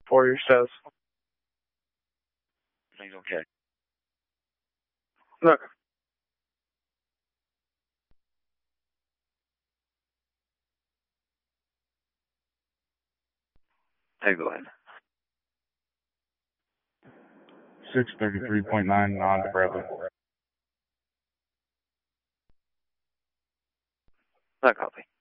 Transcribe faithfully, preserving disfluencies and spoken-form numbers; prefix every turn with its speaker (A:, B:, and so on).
A: for your shows.
B: He's okay.
A: Look.
B: Hey, go ahead.
C: six thirty-three point nine on to Bradley.
B: I copy.